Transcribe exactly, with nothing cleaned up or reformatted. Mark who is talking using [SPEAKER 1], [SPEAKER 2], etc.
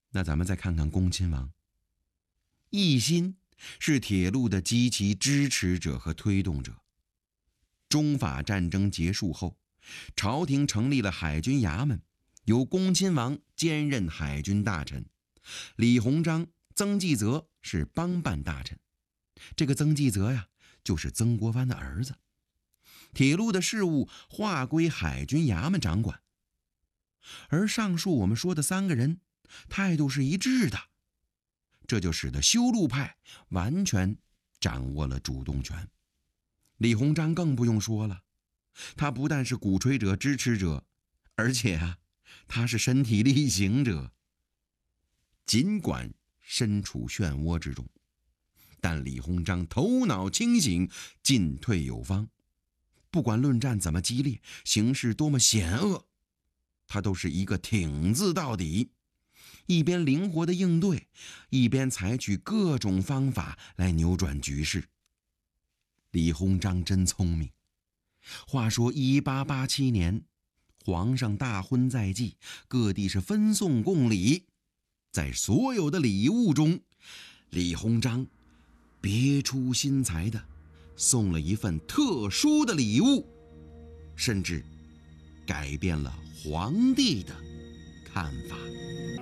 [SPEAKER 1] 那咱们再看看恭亲王。奕欣是铁路的积极支持者和推动者。中法战争结束后，朝廷成立了海军衙门，由恭亲王兼任海军大臣，李鸿章、曾纪泽是帮办大臣。这个曾纪泽呀，就是曾国藩的儿子。铁路的事务划归海军衙门掌管。而上述我们说的三个人态度是一致的，这就使得修路派完全掌握了主动权。李鸿章更不用说了，他不但是鼓吹者、支持者，而且啊，他是身体力行者。尽管身处漩涡之中，但李鸿章头脑清醒，进退有方。不管论战怎么激烈，形势多么险恶，他都是一个挺字到底，一边灵活的应对，一边采取各种方法来扭转局势。李鸿章真聪明。话说一八八七年，皇上大婚在即，各地是分送贡礼。在所有的礼物中，李鸿章别出心裁的送了一份特殊的礼物，甚至改变了皇帝的看法。